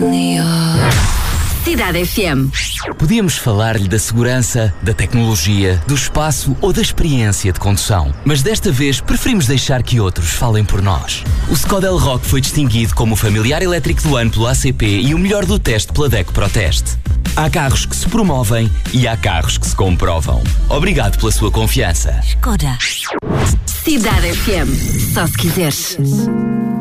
Cidade FM. Podíamos falar-lhe da segurança, da tecnologia, do espaço ou da experiência de condução. Mas desta vez preferimos deixar que outros falem por nós. O Skoda Elroq foi distinguido como o familiar elétrico do ano pelo ACP e o melhor do teste pela DECO Proteste. Há carros que se promovem e há carros que se comprovam. Obrigado pela sua confiança. Skoda. Cidade FM. Só se quiseres.